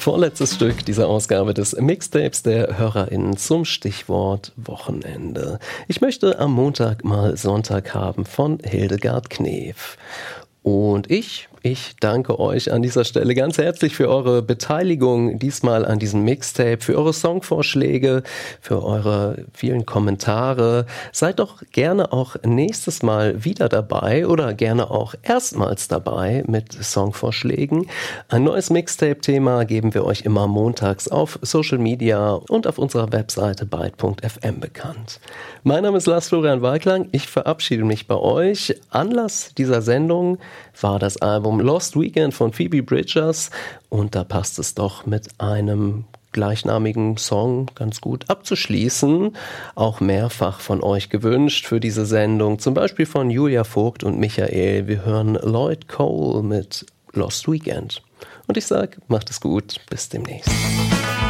Vorletztes Stück dieser Ausgabe des Mixtapes der HörerInnen zum Stichwort Wochenende. Ich möchte am Montag mal Sonntag haben von Hildegard Knef. Und ich danke euch an dieser Stelle ganz herzlich für eure Beteiligung diesmal an diesem Mixtape, für eure Songvorschläge, für eure vielen Kommentare. Seid doch gerne auch nächstes Mal wieder dabei oder gerne auch erstmals dabei mit Songvorschlägen. Ein neues Mixtape-Thema geben wir euch immer montags auf Social Media und auf unserer Webseite byte.fm bekannt. Mein Name ist Lars-Florian Walklang. Ich verabschiede mich bei euch. Anlass dieser Sendung war das Album Lost Weekend von Phoebe Bridgers und da passt es doch mit einem gleichnamigen Song ganz gut abzuschließen. Auch mehrfach von euch gewünscht für diese Sendung, zum Beispiel von Julia Vogt und Michael. Wir hören Lloyd Cole mit Lost Weekend. Und ich sage, macht es gut, bis demnächst.